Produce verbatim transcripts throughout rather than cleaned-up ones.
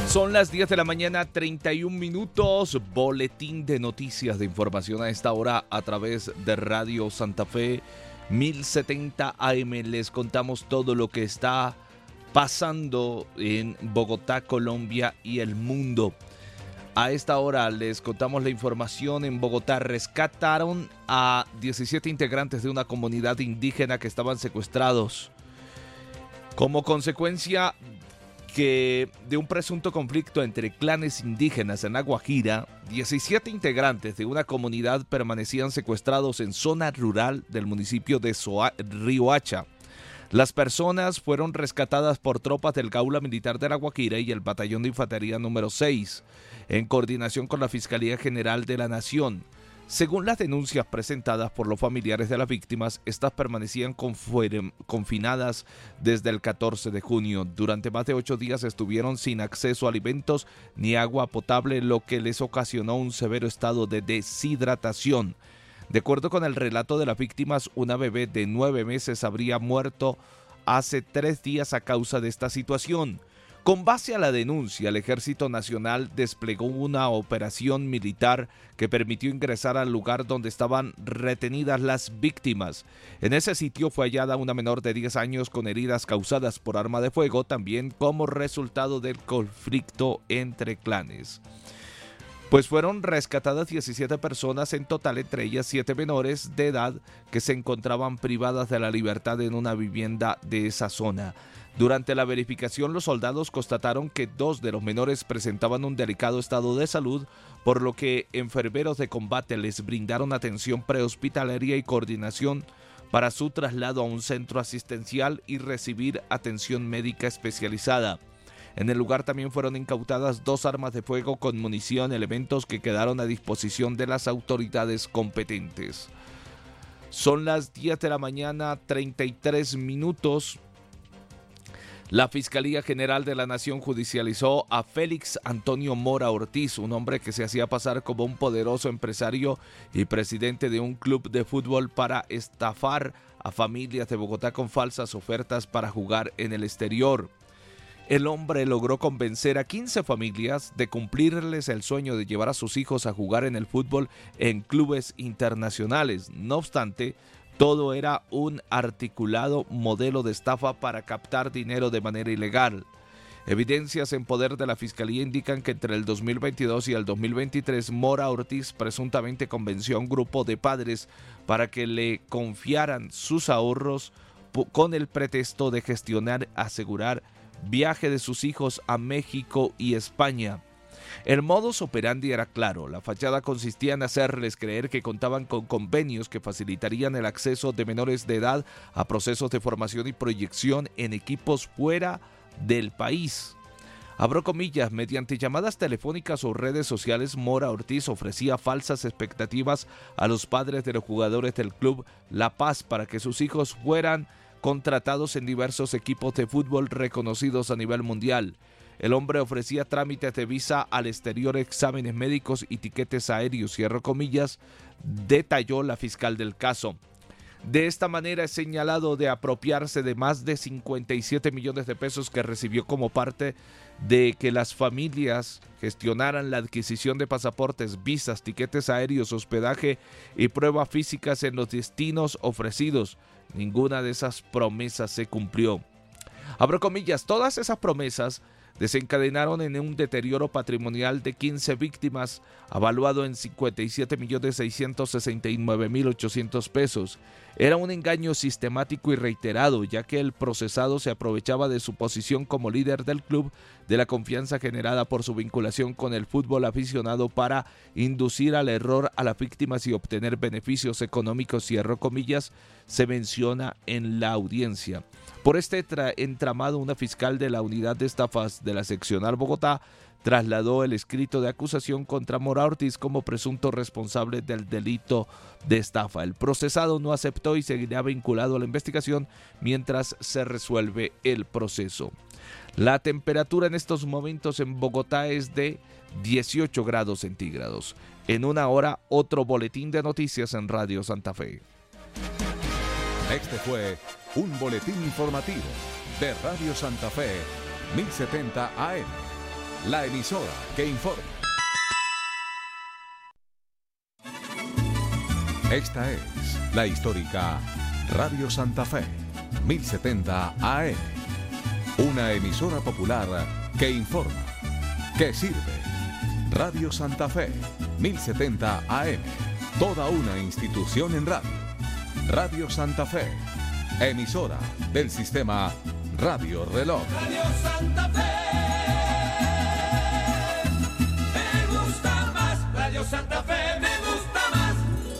Son las diez de la mañana, treinta y un minutos. Boletín de noticias de información a esta hora a través de Radio Santa Fe mil setenta A M. Les contamos todo lo que está pasando en Bogotá, Colombia y el mundo. A esta hora les contamos la información. En Bogotá rescataron a diecisiete integrantes de una comunidad indígena que estaban secuestrados. Como consecuencia que de un presunto conflicto entre clanes indígenas en La Guajira, diecisiete integrantes de una comunidad permanecían secuestrados en zona rural del municipio de Soa- Riohacha. Las personas fueron rescatadas por tropas del Gaula Militar de La Guajira y el Batallón de Infantería número seis, en coordinación con la Fiscalía General de la Nación. Según las denuncias presentadas por los familiares de las víctimas, estas permanecían confuere- confinadas desde el catorce de junio. Durante más de ocho días estuvieron sin acceso a alimentos ni agua potable, lo que les ocasionó un severo estado de deshidratación. De acuerdo con el relato de las víctimas, una bebé de nueve meses habría muerto hace tres días a causa de esta situación. Con base a la denuncia, el Ejército Nacional desplegó una operación militar que permitió ingresar al lugar donde estaban retenidas las víctimas. En ese sitio fue hallada una menor de diez años con heridas causadas por arma de fuego, también como resultado del conflicto entre clanes. Pues fueron rescatadas diecisiete personas en total, entre ellas siete menores de edad que se encontraban privadas de la libertad en una vivienda de esa zona. Durante la verificación, los soldados constataron que dos de los menores presentaban un delicado estado de salud, por lo que enfermeros de combate les brindaron atención prehospitalaria y coordinación para su traslado a un centro asistencial y recibir atención médica especializada. En el lugar también fueron incautadas dos armas de fuego con munición, elementos que quedaron a disposición de las autoridades competentes. Son las diez de la mañana, treinta y tres minutos. La Fiscalía General de la Nación judicializó a Félix Antonio Mora Ortiz, un hombre que se hacía pasar como un poderoso empresario y presidente de un club de fútbol para estafar a familias de Bogotá con falsas ofertas para jugar en el exterior. El hombre logró convencer a quince familias de cumplirles el sueño de llevar a sus hijos a jugar en el fútbol en clubes internacionales. No obstante, todo era un articulado modelo de estafa para captar dinero de manera ilegal. Evidencias en poder de la Fiscalía indican que entre el dos mil veintidós y el dos mil veintitrés, Mora Ortiz presuntamente convenció a un grupo de padres para que le confiaran sus ahorros con el pretexto de gestionar, asegurar viaje de sus hijos a México y España. El modus operandi era claro. La fachada consistía en hacerles creer que contaban con convenios que facilitarían el acceso de menores de edad a procesos de formación y proyección en equipos fuera del país. Abro comillas, mediante llamadas telefónicas o redes sociales, Mora Ortiz ofrecía falsas expectativas a los padres de los jugadores del club La Paz para que sus hijos fueran contratados en diversos equipos de fútbol reconocidos a nivel mundial. El hombre ofrecía trámites de visa al exterior, exámenes médicos y tiquetes aéreos, cierro comillas, detalló la fiscal del caso. De esta manera es señalado de apropiarse de más de cincuenta y siete millones de pesos que recibió como parte de que las familias gestionaran la adquisición de pasaportes, visas, tiquetes aéreos, hospedaje y pruebas físicas en los destinos ofrecidos. Ninguna de esas promesas se cumplió. Abro comillas, todas esas promesas desencadenaron en un deterioro patrimonial de quince víctimas, avaluado en cincuenta y siete millones seiscientos sesenta y nueve mil ochocientos pesos. Era un engaño sistemático y reiterado, ya que el procesado se aprovechaba de su posición como líder del club, de la confianza generada por su vinculación con el fútbol aficionado para inducir al error a las víctimas y obtener beneficios económicos, cierro comillas, se menciona en la audiencia. Por este tra- entramado, una fiscal de la Unidad de Estafas de la Seccional Bogotá trasladó el escrito de acusación contra Mora Ortiz como presunto responsable del delito de estafa. El procesado no aceptó y seguirá vinculado a la investigación mientras se resuelve el proceso. La temperatura en estos momentos en Bogotá es de dieciocho grados centígrados. En una hora, otro boletín de noticias en Radio Santa Fe. Este fue un boletín informativo de Radio Santa Fe mil setenta A M. la emisora que informa. Esta es la histórica Radio Santa Fe, mil setenta A M. Una emisora popular que informa, que sirve. Radio Santa Fe, mil setenta A M. Toda una institución en radio. Radio Santa Fe, emisora del sistema Radio Reloj. Radio Santa Fe, me gusta más. Radio Santa Fe, me gusta más.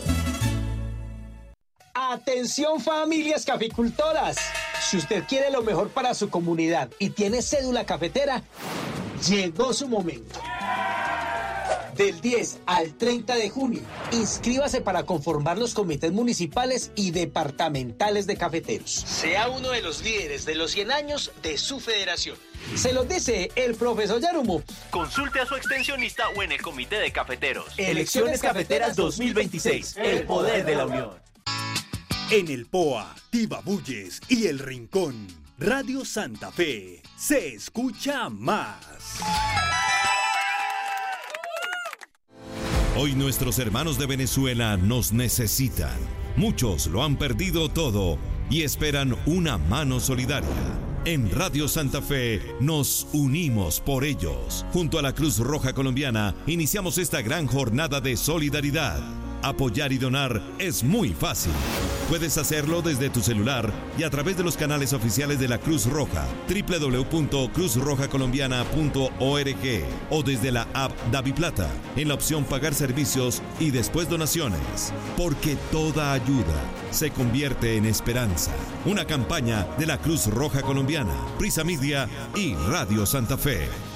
Atención familias caficultoras. Si usted quiere lo mejor para su comunidad y tiene cédula cafetera, llegó su momento. Del diez al treinta de junio, inscríbase para conformar los comités municipales y departamentales de cafeteros. Sea uno de los líderes de los cien años de su federación. Se los dice el profesor Yarumo. Consulte a su extensionista o en el comité de cafeteros. Elecciones Cafeteras dos mil veintiséis. El poder de la unión. En el Poa, Tibabuyes y El Rincón, Radio Santa Fe se escucha más. Hoy nuestros hermanos de Venezuela nos necesitan. Muchos lo han perdido todo y esperan una mano solidaria. En Radio Santa Fe nos unimos por ellos. Junto a la Cruz Roja Colombiana iniciamos esta gran jornada de solidaridad. Apoyar y donar es muy fácil. Puedes hacerlo desde tu celular y a través de los canales oficiales de la Cruz Roja, doble u doble u doble u punto cruz roja colombiana punto org, o desde la app DaviPlata, en la opción Pagar servicios y después donaciones. Porque toda ayuda se convierte en esperanza. Una campaña de la Cruz Roja Colombiana, Prisa Media y Radio Santa Fe.